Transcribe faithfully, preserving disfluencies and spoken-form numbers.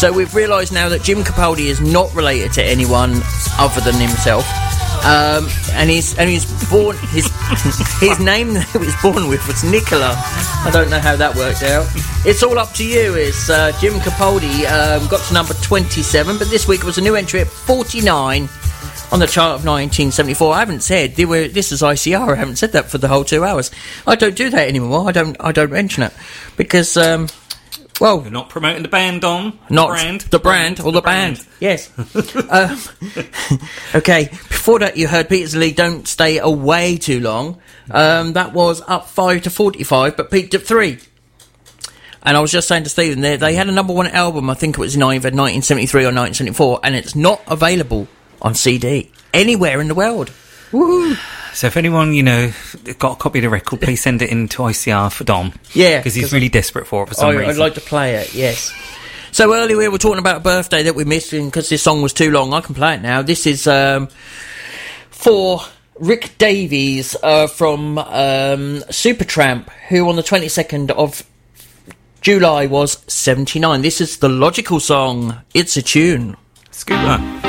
So we've realised now that Jim Capaldi is not related to anyone other than himself. Um, and he's and he's born his his name that he was born with was Nicola. I don't know how that worked out. It's all up to you. It's uh, Jim Capaldi um, got to number twenty-seven, but this week it was a new entry at forty-nine on the chart of nineteen seventy-four. I haven't said they were, this is I C R. I haven't said that for the whole two hours. I don't do that anymore. I don't I don't mention it because. Um, Well, you're not promoting the band on not the brand, the brand or the, the band. band. Yes. um, okay. Before that, you heard Peters Lee. Don't stay away too long. Um, that was up five to forty-five, but peaked at three. And I was just saying to Stephen, they, they had a number one album. I think it was in either nineteen seventy-three or nineteen seventy-four, and it's not available on C D anywhere in the world. Woohoo! So if anyone, you know, got a copy of the record, please send it in to I C R for Dom. Yeah. Because he's really desperate for it for some I, reason. I'd like to play it, yes. So earlier we were talking about a birthday that we missed, and because this song was too long, I can play it now. This is um, for Rick Davies uh, from um, Supertramp, who on the twenty-second of July was seventy-nine. This is the Logical song, It's a Tune. Scooter.